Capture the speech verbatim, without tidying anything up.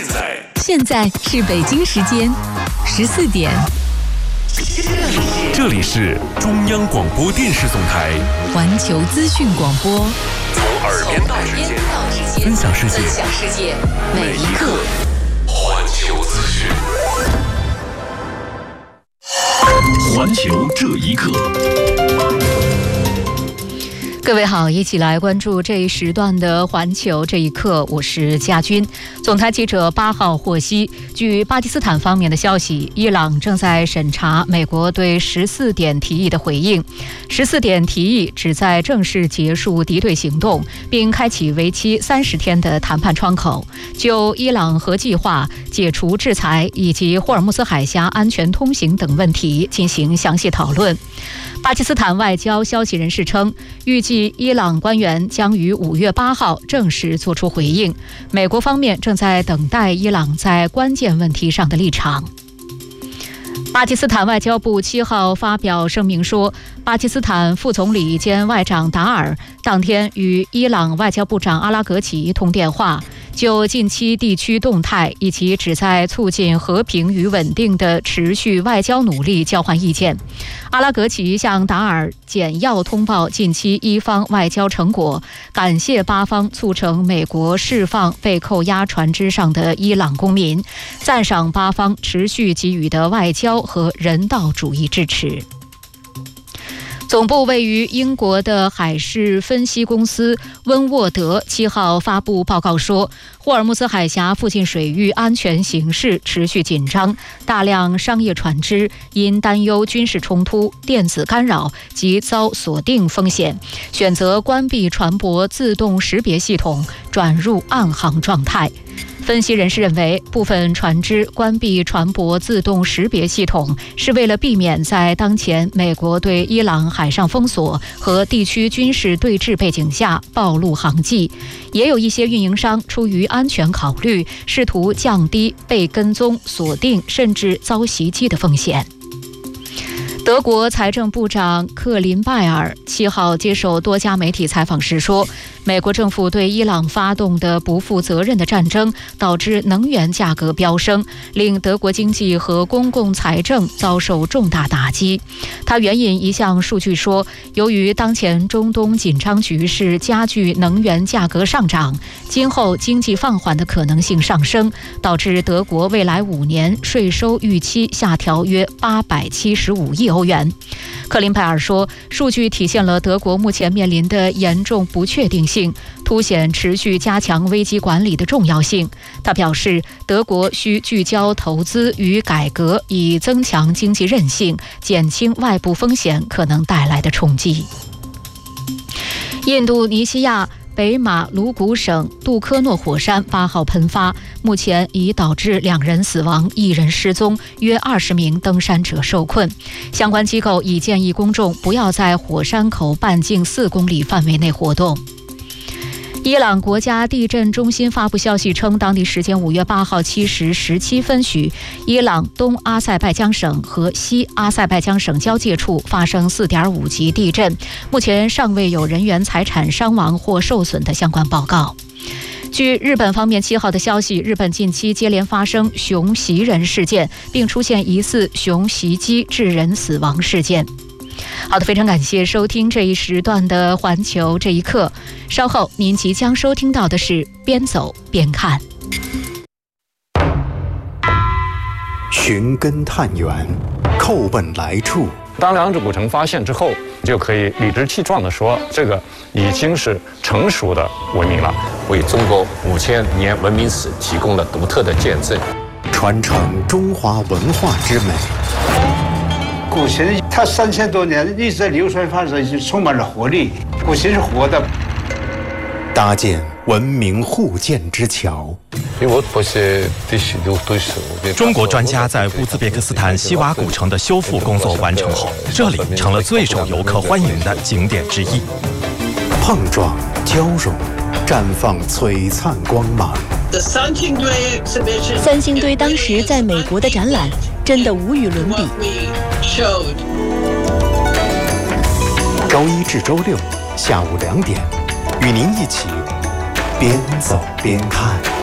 在， 现在是北京时间十四点。 这里是中央广播电视总台环球资讯广播， 从耳边到指尖，分享世界，每一刻环球资讯。环球这一刻。 各位好，一起来关注这一时段的环球这一刻，我是佳君。总台记者八号获悉，据巴基斯坦方面的消息，伊朗正在审查美国对十四点提议的回应。十四点提议旨在正式结束敌对行动，并开启为期三十天的谈判窗口，就伊朗核计划、解除制裁以及霍尔木兹海峡安全通行等问题进行详细讨论。巴基斯坦外交消息人士称，预计伊朗官员将于五月八号正式作出回应。美国方面正在等待伊朗在关键问题上的立场。巴基斯坦外交部七号发表声明说，巴基斯坦副总理兼外长达尔当天与伊朗外交部长阿拉格齐通电话，就近期地区动态以及旨在促进和平与稳定的持续外交努力交换意见。阿拉格齐向达尔简要通报近期伊方外交成果，感谢巴方促成美国释放被扣押船只上的伊朗公民，赞赏巴方持续给予的外交和人道主义支持。总部位于英国的海事分析公司温沃德七号发布报告说，霍尔木兹海峡附近水域安全形势持续紧张，大量商业船只因担忧军事冲突、电子干扰及遭锁定风险，选择关闭船舶自动识别系统，转入暗航状态。分析人士认为，部分船只关闭船舶自动识别系统，是为了避免在当前美国对伊朗海上封锁和地区军事对峙背景下暴露航迹。也有一些运营商出于安全考虑，试图降低被跟踪、锁定甚至遭袭击的风险。德国财政部长克林拜尔七号接受多家媒体采访时说，美国政府对伊朗发动的不负责任的战争，导致能源价格飙升，令德国经济和公共财政遭受重大打击。他援引一项数据说，由于当前中东紧张局势加剧能源价格上涨，今后经济放缓的可能性上升，导致德国未来五年税收预期下调约八百七十五亿欧元。克林拜尔说，数据体现了德国目前面临的严重不确定性，凸显持续加强危机管理的重要性。他表示，德国需聚焦投资与改革，以增强经济韧性，减轻外部风险可能带来的冲击。印度尼西亚北马鲁古省杜科诺火山八号喷发，目前已导致两人死亡、一人失踪，约二十名登山者受困。相关机构已建议公众不要在火山口半径四公里范围内活动。伊朗国家地震中心发布消息称，当地时间五月八号七时十七分许，伊朗东阿塞拜疆省和西阿塞拜疆省交界处发生 四点五 级地震，目前尚未有人员财产伤亡或受损的相关报告。据日本方面七号的消息，日本近期接连发生熊袭人事件，并出现疑似熊袭击致人死亡事件。好的，非常感谢收听这一时段的环球这一刻。稍后您即将收听到的是边走边看。 寻根探源，叩问来处。 当两者古城发现之后，就可以理直气壮地说，这个已经是成熟的文明了， 为中国五千年文明史提供了独特的见证， 传承中华文化之美。 古琴它三千多年一直在流传发展，就充满了活力。古琴是活的， 搭建文明互鉴之桥。 中国专家在乌兹别克斯坦西瓦古城的修复工作完成后，这里成了最受游客欢迎的景点之一。 碰撞、交融，绽放璀璨光芒。 三星堆当时在美国的展览真的无与伦比。 周一至周六下午两点，与您一起边走边看。